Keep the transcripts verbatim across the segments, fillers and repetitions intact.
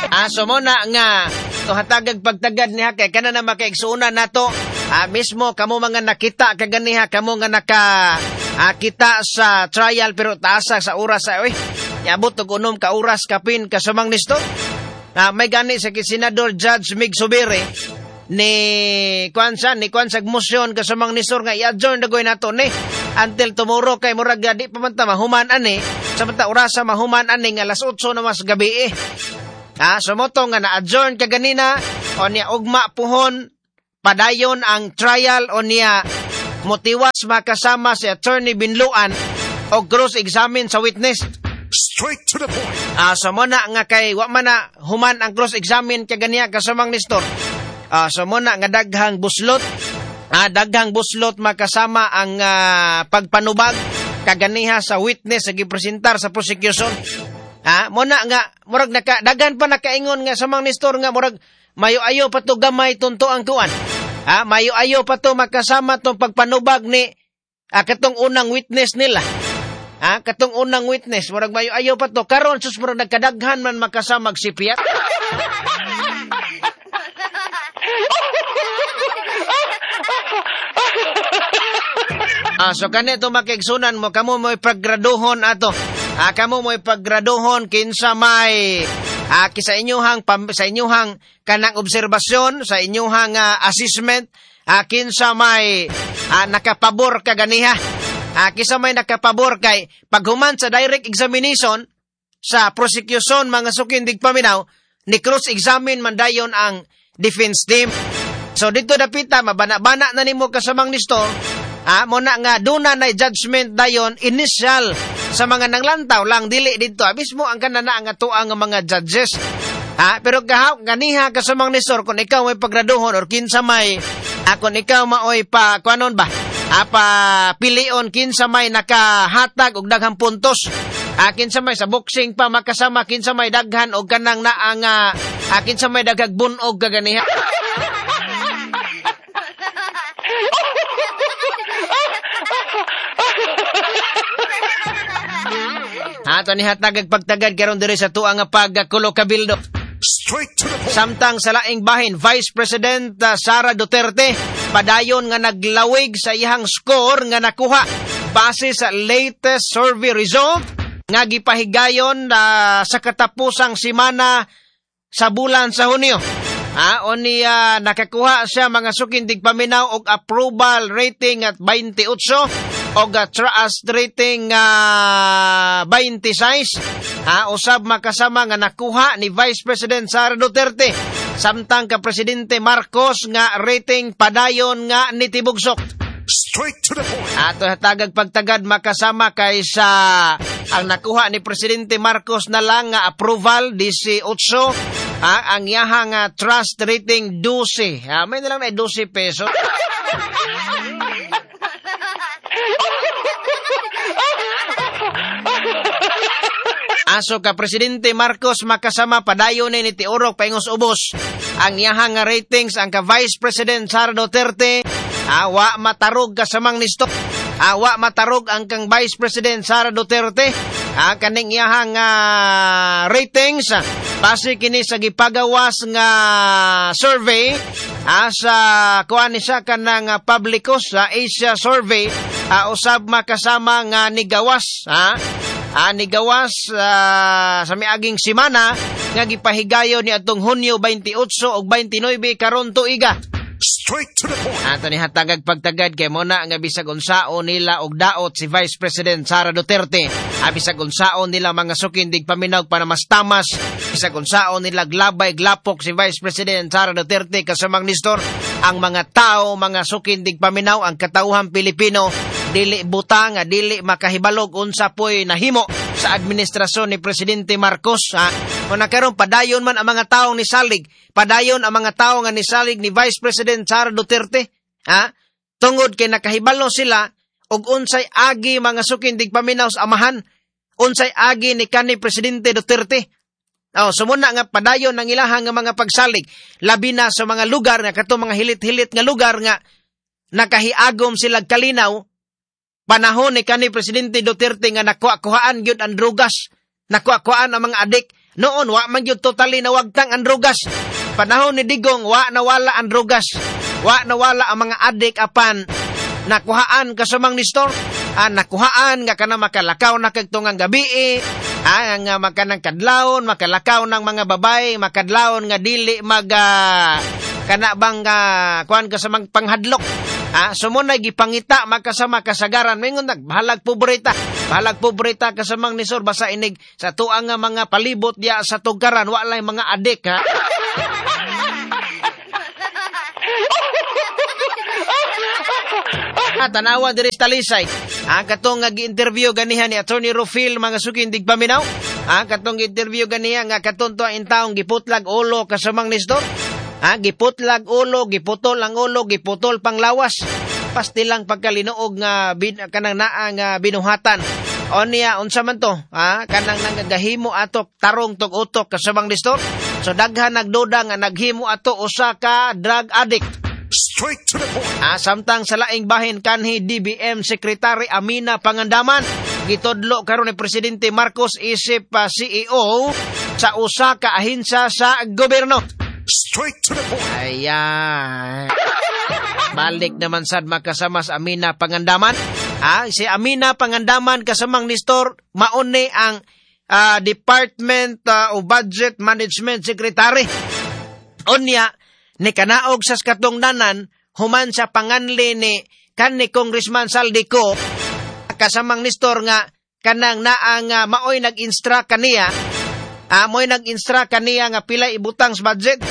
Aso mo na nga, to hatagag pagtagad niya kay kana na makaigsuuna nato. Ah, mismo kamo mga nakita kaganiha kamo nga naka ah, kita sa trial pero taasa sa oras sa oy. Yabot og unom ka oras kapin kasumang nisto. Ah, may gani sa Senador Judge Mig Subiri ni Kwansa ni Kwansa motion kasumang nisor nga i-adjourn dagoy nato ni until tomorrow kay murag di pa man ta mahuman ani samtang orasa mahuman ani nga alas otso na mas gabi eh. Ah, sumoto nga na-adjourn kaganina o niya ugma puhon padayon ang trial o niya motiwas makasama si Attorney Binluan o cross-examine sa witness. Straight to the point. Ah, so mo na nga kay wa man na human ang cross-examine kaganiya kasumang nistor. Ah, so mo na nga daghang buslot. Ah, daghang buslot makasama ang uh, pagpanubag kaganiha sa witness sa gipresentar sa prosecution. Ah, mo na nga murag naka daghan pa nakaingon nga samang nistor nga murag mayo-ayo pa to gamay tunto ang kuan. Ah, mayo-ayo pa to makasama tong pagpanubag ni ah, katong unang witness nila. Ah, katong unang witness murag mayo-ayo pa to karon sus murag nagkadaghan man makasama si Piat. Ah, so kanito makigsunan mo kamo mo'y paggraduhon ato. Ah, kamo mo'y paggraduhon kinsa may ah, kisa inyuhang sa inyuhang kanang obserbasyon sa inyuhang uh, assessment ah, kinsa may ah, nakapabor kaganiha. Ah, kisa may nakapabor kay paghuman sa direct examination sa prosecution mga sukindig paminaw ni cross-examine man dayon ang defense team. So dito dapita mabana-bana na nimo kasamang nisto. Ah, mo na nga duna na judgment dayon initial sa mga nanglantaw lang dili dito. Abis mo ang kanana nga tuang nga mga judges. Ah, pero kahaw ganiha kasamang nisor kung ikaw may pagraduhon or kinsa may ah, kung ikaw maoy pa kuanon ba? Apa pilion kinsa may nakahatag og daghang puntos. Ah, kinsa may sa boxing pa makasama kinsa may daghan og kanang naang ah, kinsa may daghag bunog kaganiha. Ato ni hatagag pagtagad karon diri sa tuang nga pagkulo kabildo. Straight to the point. Samtang sa laing bahin, Vice President uh, Sara Duterte padayon nga naglawig sa iyang score nga nakuha base sa latest survey result nga gipahigayon uh, sa katapusang semana sa bulan sa Hunyo. Ah, o niya uh, nakakuha siya mga sukindig paminaw og approval rating at twenty-eight og uh, trust rating uh, twenty-six. Ah, usab makasama nga nakuha ni Vice President Sara Duterte samtang ka Presidente Marcos nga rating padayon nga nitibugsok. Straight to the point. Ato hatagag pagtagad makasama kay sa ang nakuha ni Presidente Marcos na lang nga approval eighteen. Ah, ang iyahang uh, trust rating twelve. Ah, may na lang na twelve peso. Aso ka Presidente Marcos makasama padayon ni tiurok paingos ubos ang iyahang uh, ratings ang ka Vice President Sara Duterte. Awa matarog kasamang nisto. Awa matarog ang kang Vice President Sara Duterte. Ah, kaning iyahang uh, ratings base kini sa gipagawas nga survey ah, sa kuan ni siya kanang uh, publikos sa Asia Survey ah, usab makasama nga nigawas ah, ah nigawas uh, sa miaging semana nga gipahigayon ni atong Hunyo twenty-eight ug twenty-nine karon tuiga. Straight to the point. Ato ni hatagag pagtagad kay mo na nga bisag unsao nila og daot si Vice President Sara Duterte. Ah, bisag unsao nila mga sukindig paminaw para mas tamas. Bisag unsao nila glabay glapok si Vice President Sara Duterte kasamang nistor ang mga tao, mga sukindig paminaw ang katawhan Pilipino dili butang nga dili makahibalog unsa poy nahimo sa administrasyon ni Presidente Marcos. Ha? Kung nakaroon padayon man ang mga taong nisalig, padayon ang mga tao nga nisalig ni Vice President Sara Duterte. Ha? Tungod kay nakahibalo sila og unsay agi mga sukindig paminaw sa amahan, unsay agi ni kanhi Presidente Duterte. Oh, sumuna nga padayon ang ilahang nga mga pagsalig, labi na sa mga lugar nga kato mga hilit-hilit nga lugar nga nakahiagom sila kalinaw panahon ni kanhi Presidente Duterte nga nakuha-kuhaan gyud ang drugas, nakuha-kuhaan ang mga adik, Noon, wa man yun totally nawagtang ang drugas. Panahon ni Digong, wa nawala ang drugas. Wa nawala ang mga adik apan nakuhaan kasamang ni store. Ah, nakuhaan nga kana makalakaw na kagtungang gabi eh. Ah, nga makanang kadlawon, makalakaw ng mga babae, makadlawon nga dili mag uh, kana bang uh, kuan kasamang panghadlok. Ah, sumunay gipangita makasama kasagaran mingon nagbahalag pobreta. Bahalag pobreta kasamang ni sir basa inig sa tuang nga mga palibot diya sa tugaran walay mga adik ha. Tanawa diri sa Talisay. Ah, katong nga gi-interview ganiha ni Attorney Rufil mga sukin digpaminaw. Ah, katong gi-interview ganiha nga katon to ang taong giputlag ulo kasamang ni store. Ah, giputlag ulo, giputol ang ulo, giputol panglawas. Pastilang pagkalinuog nga bin, kanang naa nga binuhatan. O niya, unsa man to? Ah, kanang nagagahimo ato tarong tog utok kasamang ni store. So daghan nagduda nga naghimo ato usa ka drug addict. Straight to the point. Ah, samtang sa laing bahin kanhi D B M Secretary Amina Pangandaman gitudlo karon ni Presidente Marcos isip uh, C E O sa usa ka ahensya sa gobyerno. Straight to the point. Ayan. Balik naman sad makasama sa Amina Pangandaman. Ah, si Amina Pangandaman kasamang Nestor mauni ang uh, Department uh, of Budget Management Secretary. Onya ni kanaog sa katungdanan human sa panganli ni kan ni Congressman Saldico kasamang Nestor nga kanang naang uh, maoy nag-instruct kaniya ah, mo'y nag-instruct kaniya nga pila ibutang sa budget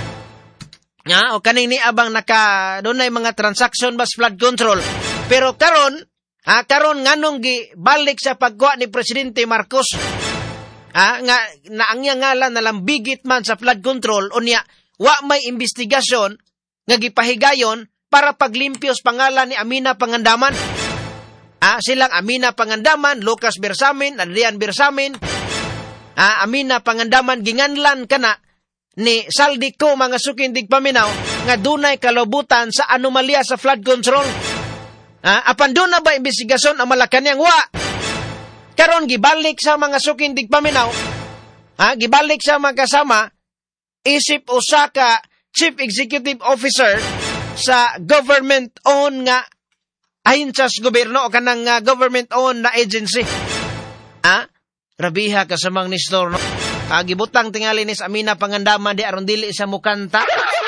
nga o kaning ni abang naka dunay mga transaction bas flood control pero karon ah, karon nganong gibalik sa pagkuha ni Presidente Marcos ah, nga naangya ngalan na lambigit man sa flood control unya wa may investigasyon nga gipahigayon para paglimpios pangalan ni Amina Pangandaman. Ah, silang Amina Pangandaman, Lucas Bersamin, Adrian Bersamin. Ah, Amina Pangandaman ginganlan kana ni Saldico mga sukin digpaminaw nga dunay kalabutan sa anomalya sa flood control. Ah, apan doon na ba investigasyon ang Malacañang wa? Karon gibalik sa mga sukin digpaminaw. Ah, gibalik sa mga kasama isip usa ka Chief Executive Officer sa government-owned nga ahensya sa gobyerno o kanang uh, government-owned na agency. Ah, rabiha kasamang Nestor, no? Ah, gibutang tingali ni Amina Pangandaman di aron dili sa mukanta.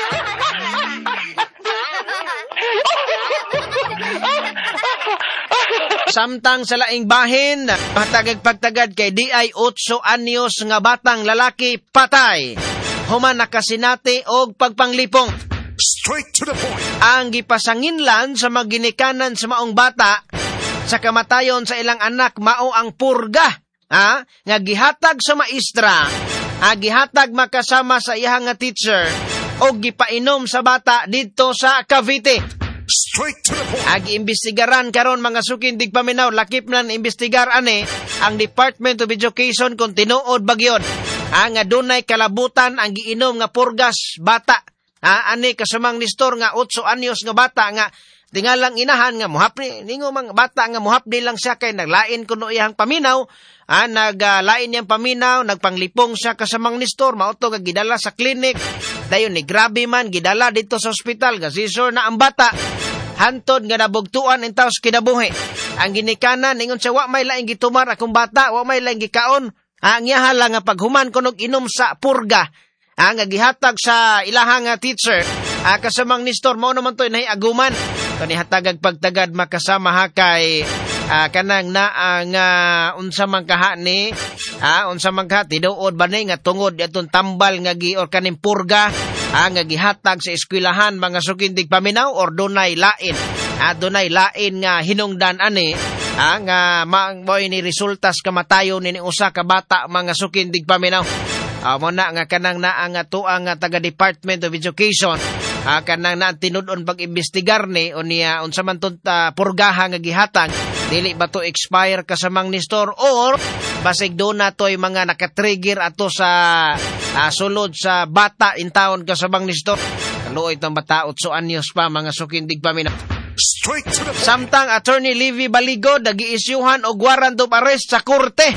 Samtang sa laing bahin, patagag-pagtagad kay D I eight anyos nga batang lalaki patay. Human nakasinati og pagpanglipong. Straight to the point. Ang gipasanginlan sa maginikanan sa maong bata sa kamatayon sa ilang anak mao ang purga. Ha? Nga gihatag sa maestra, ha? Gihatag makasama sa iyang nga teacher o gipainom sa bata dito sa Cavite. Straight to the point. Ag-imbestigaran karon mga sukin digpaminaw lakip nan imbestigar ani ang Department of Education kung tinuod bagyon. Ang nga dunay kalabutan ang giinom nga purgas bata. Ha, ani kasamang Nestor nga eight anyos nga bata nga tingalang inahan nga muhapni ningo mga bata nga muhapni lang siya kay naglain kuno iyang paminaw. Ah, naglain uh, niyang paminaw, nagpanglipong siya kasamang Nestor, mauto nga gidala sa klinik. Dayon ni grabe man gidala dito sa ospital, gasisor na ang bata. Hantod nga nabugtuan in taos kinabuhi. Ang ginikanan ingon siya wa may laing gitumar akong bata, wa may laing gikaon. Ang yahala nga paghuman kunog inom sa purga. Ang nga gihatag sa ilahang nga teacher. Ah, kasamang Nestor mao naman to nahiaguman. Kani hatagag pagtagad makasama ha kay ah, kanang na ang uh, unsa man kaha ni ah, unsa man kaha tiduod ba ni nga tungod atong tambal nga gi or kaning purga ah, nga gihatag sa eskwelahan mga sukin digpaminaw or dunay lain. Ah, dunay lain nga hinungdan ani. Ah, nga maoy ni resultas kamatayon ni usa ka bata mga sukin digpaminaw. Ah, mo na nga kanang naa nga tuang nga taga Department of Education. Ah, kanang na tinudon pag-imbestigar ni o niya unsa man tun uh, purgaha nga gihatag dili ba to expire kasamang Nestor or basig do na toy mga nakatrigger ato sa uh, sulod sa bata in town kasamang Nestor. Kaluoy tong bata eight anyos pa mga sukin digpaminaw. Straight to the point. Samtang Attorney Levy Baligo nag-iisyuhan og warrant of arrest sa korte.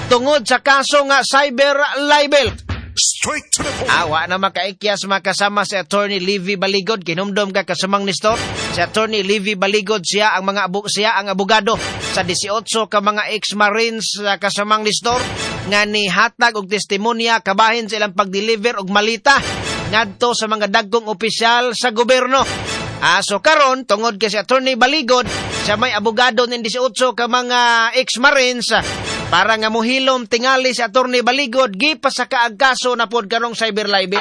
tungod sa kaso nga cyber libel. Straight to the point. Awa na makaikyas makasama si Attorney Levy Baligod. Kinumdom ka kasamang Nestor. Si Attorney Levy Baligod, siya ang mga abu, siya ang abogado sa eighteen ka mga ex-marines uh, kasamang Nestor nga ni hatag og testimonya kabahin sa ilang pag-deliver og malita ngadto sa mga dagkong opisyal sa gobyerno. Ah, so karon tungod kay si Attorney Baligod, siya may abogado nin eighteen ka mga ex-marines para nga mohilom tingali si Attorney Baligod gipas sa kaag kaso na pod karong cyber libel.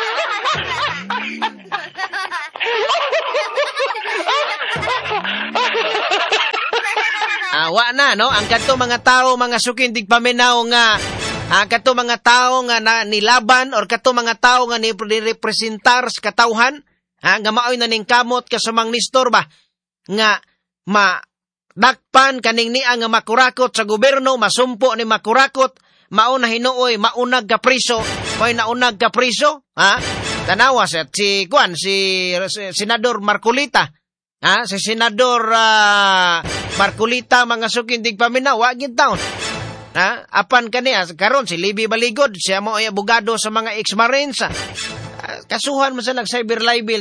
Awa na, no? Ang kadto mga tao, mga sukindig paminaw nga, ang kadto mga tao nga na, nilaban or kadto mga tao nga ni-representar sa katawhan, ha, nga maoy na ning kamot kasamang Nestor ba, nga ma dakpan kaning niya nga makurakot sa gobyerno, masumpo ni makurakot, mauna hinuoy, maunag ka priso, may naunag ka priso, ha? Tanawa sa si Juan, si, si Senador Marcolita, ha? Si Senador uh, Marcolita, mga sukindig paminaw, wagin taon. Ha? Apan kaniya, karon si Levy Baligod, siya mo ay abogado sa mga ex-marines, ha? Uh, kasuhan mo sa nag-cyber libel.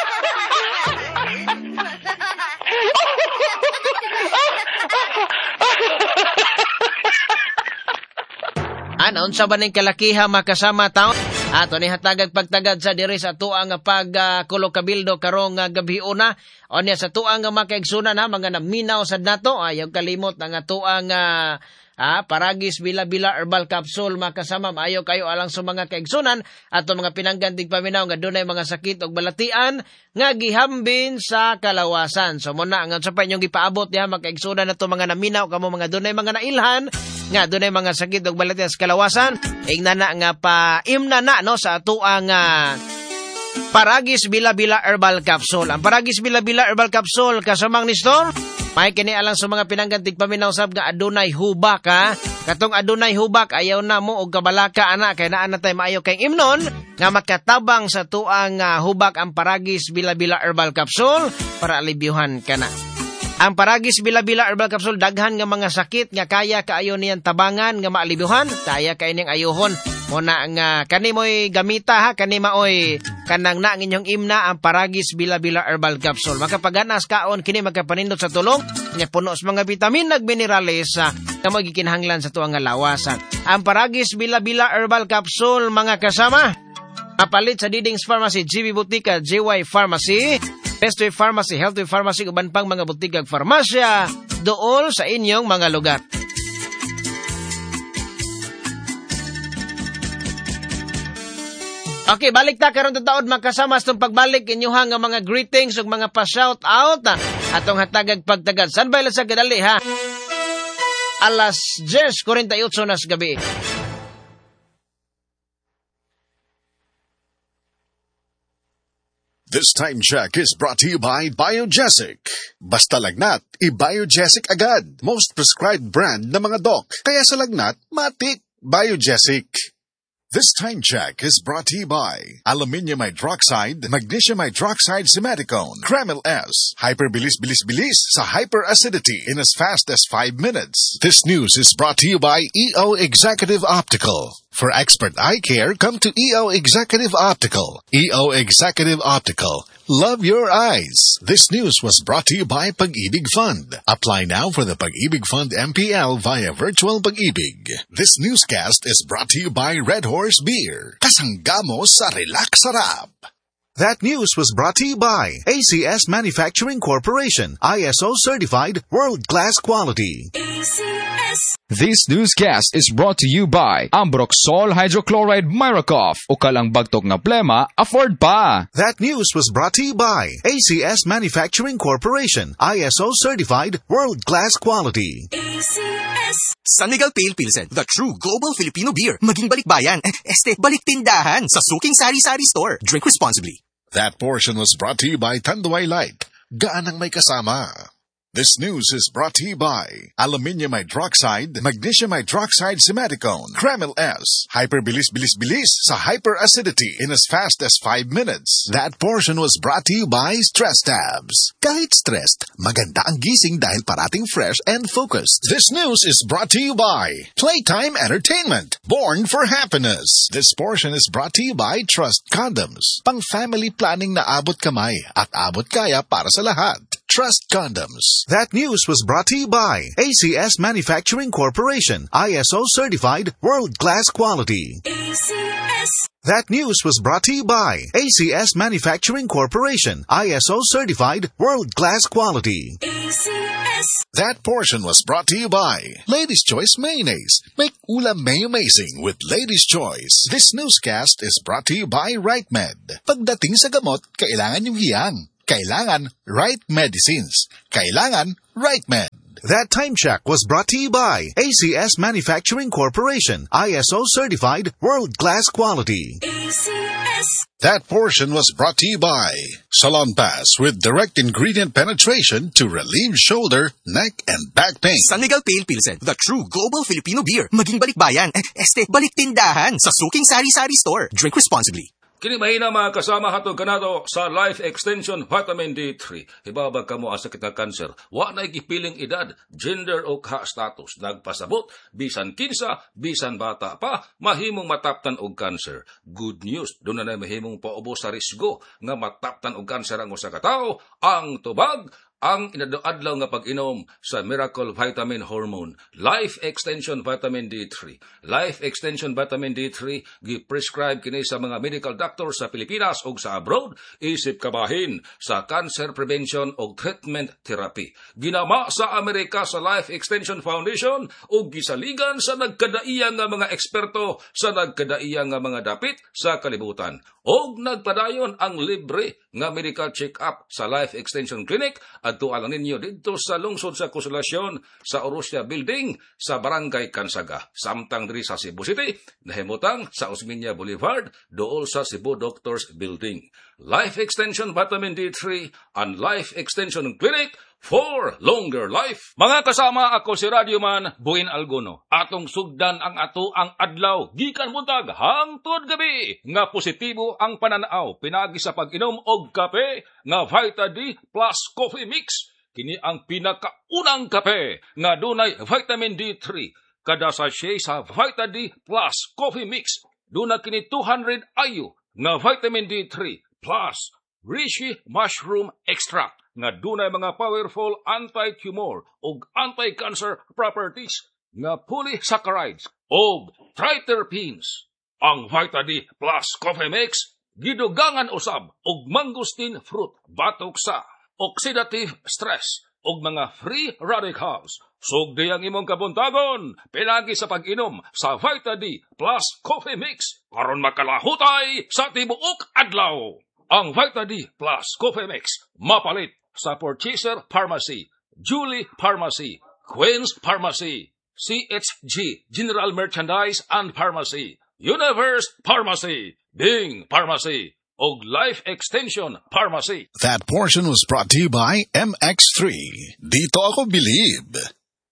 Ano, unsa ba ning kalakiha makasama taon? Ato ni hatagag pagtagad sa diri sa tuang nga pag uh, kulo kabildo karong uh, gabi una. O niya sa tuang nga makaigsunan ha, mga naminaw sad nato. Ayaw kalimot ang tuang uh, ah, Paragis Bila-Bila Herbal Capsule makasama. Ayaw kayo alang sa mga kaigsunan ato mga pinanggantig paminaw nga dunay mga sakit og balatian nga gihambin sa kalawasan. So muna ang sa pa inyong gipaabot diha makaigsunan nato mga naminaw kamo mga dunay mga nailhan nga dunay mga sakit og balatian sa kalawasan. Ingna na nga pa imna na no sa ato ang uh, Paragis Bila-Bila Herbal Capsule. Ang Paragis Bila-Bila Herbal Capsule kasamang Nestor, may kini alang sa mga pinanggantig paminaw sab nga adunay hubak ha. Katong adunay hubak ayaw na mo og kabalaka ana kay naa na tay maayo kay imnon nga makatabang sa tuang uh, hubak ang Paragis Bila-Bila Herbal Capsule para alibyuhan kana. Ang Paragis Bila-Bila Herbal Capsule daghan nga mga sakit nga kaya kaayo niyan tabangan nga maalibyuhan, kaya kay ning ayohon. Muna nga kani mo'y gamita ha, kani maoy kanang na ang inyong imna ang Paragis Bila-Bila Herbal Capsule. Makapaganas kaon kini magkapanindot sa tulong nya puno sa mga vitamin nag minerales sa nga magikinahanglan sa tuang nga lawasan. Ang Paragis Bila-Bila Herbal Capsule mga kasama apalit sa Diding's Pharmacy, G B Butika, J Y Pharmacy, Bestway Pharmacy, Healthway Pharmacy uban pang mga butikag farmasya dool sa inyong mga lugar. Okay, balik ta karon taon makasama sa pagbalik inyuhang nga mga greetings ug mga pa-shout out na atong hatagag pagtagad. San ba sa kadali ha? Alas ten forty-eight na sa gabi. This time check is brought to you by Biogesic. Basta lagnat, i-Biogesic agad. Most prescribed brand na mga doc. Kaya sa lagnat, matik Biogesic. This time check is brought to you by Aluminium Hydroxide, Magnesium Hydroxide Simeticone, Kremil S, Hyperbilis Bilis Bilis sa hyperacidity in as fast as five minutes. This news is brought to you by E O Executive Optical. For expert eye care, come to E O Executive Optical. E O Executive Optical. Love your eyes. This news was brought to you by Pag-ibig Fund. Apply now for the Pag-ibig Fund M P L via Virtual Pag-ibig. This newscast is brought to you by Red Horse Beer. Kasanggamo sa Relax Sarap. That news was brought to you by A C S Manufacturing Corporation, I S O certified, world-class quality. A C S. This newscast is brought to you by Ambroxol Hydrochloride Miracoff. O kalang bagtok nga plema, afford pa. That news was brought to you by A C S Manufacturing Corporation, I S O certified, world-class quality. A C S. San Miguel Pale Pilsen, the true global Filipino beer. Maging balikbayan, este, balik tindahan sa Suking Sari Sari Store. Drink responsibly. That portion was brought to you by Tanduay Light. Gaan ang may kasama. This news is brought to you by Aluminium Hydroxide, Magnesium Hydroxide Simaticone, Kremil S, Hyperbilis Bilis Bilis sa hyperacidity in as fast as five minutes. That portion was brought to you by Stress Tabs. Kahit stressed, maganda ang gising dahil parating fresh and focused. This news is brought to you by Playtime Entertainment, born for happiness. This portion is brought to you by Trust Condoms. Pang family planning na abot kamay at abot kaya para sa lahat. Trust Condoms. That news was brought to you by A C S Manufacturing Corporation, I S O certified, world-class quality. A C S. That news was brought to you by A C S Manufacturing Corporation, I S O certified, world-class quality. A C S. That portion was brought to you by Lady's Choice Mayonnaise. Make ulam may amazing with Lady's Choice. This newscast is brought to you by RightMed. Pagdating sa gamot, kailangan yung hiyang. Kailangan right medicines. Kailangan RightMed. That time check was brought to you by A C S Manufacturing Corporation, I S O certified, world-class quality. A C S. That portion was brought to you by Salon Pass with direct ingredient penetration to relieve shoulder, neck, and back pain. San Miguel Pale Pilsen, the true global Filipino beer. Maging balikbayan, eh, este, balik tindahan sa suking sari-sari store. Drink responsibly. Kini mahina mga kasama hatod kanato sa Life Extension Vitamin D three. Ibabag kamo ang sakit ng kanser. Wa na ikipiling edad, gender o ka-status. Nagpasabot, bisan kinsa, bisan bata pa, mahimong mataptan og kanser. Good news, doon na na mahimong paubos sa risgo nga mataptan og kanser ang usa ka tawo. Ang tubag, ang inadoadlaw nga pag-inom sa Miracle Vitamin Hormone, Life Extension Vitamin D three. Life Extension Vitamin D three gi-prescribe kini sa mga medical doctor sa Pilipinas ug sa abroad, isip kabahin sa cancer prevention ug treatment therapy. Ginama sa Amerika sa Life Extension Foundation ug gisaligan sa nagkadaiyang nga mga eksperto sa nagkadaiyang nga mga dapit sa kalibutan. Og nagpadayon ang libre nga medical check-up sa Life Extension Clinic adto lang ninyo dito sa lungsod sa Konsolasyon sa Orosia Building sa Barangay Kansaga. Samtang diri sa Cebu City, nahimutang sa Osmeña Boulevard, dool sa Cebu Doctors Building. Life Extension Vitamin D three and Life Extension Clinic for longer life. Mga kasama, ako si Radyoman Buin Alguno. Atong sugdan ang ato ang adlaw gikan buntag hangtod gabi nga positibo ang pananaw pinagi sa pag-inom og kape nga Vita D plus Coffee Mix. Kini ang pinakaunang kape nga dunay vitamin D three. Kada sachet sa Vita D plus Coffee Mix duna kini two hundred I U nga vitamin D three plus Reishi Mushroom Extract nga dunay mga powerful anti-tumor ug anti-cancer properties nga polysaccharides ug triterpenes. Ang Vita D plus Coffee Mix gidugangan usab og mangosteen fruit batok sa oxidative stress ug mga free radicals. Sugdi ang imong kabuntagon pinagi sa pag-inom sa Vita D plus Coffee Mix aron makalahutay sa tibuok adlaw. Ang Vita D plus Coffee Mix mapalit sa Purchaser Pharmacy, Julie Pharmacy, Queen's Pharmacy, C H G General Merchandise and Pharmacy, Universe Pharmacy, Bing Pharmacy, og Life Extension Pharmacy. That portion was brought to you by M X three. Dito ako believe.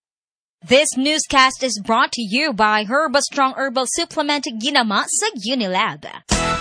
This newscast is brought to you by Herbastrong Herbal Supplement Ginama sa Unilab.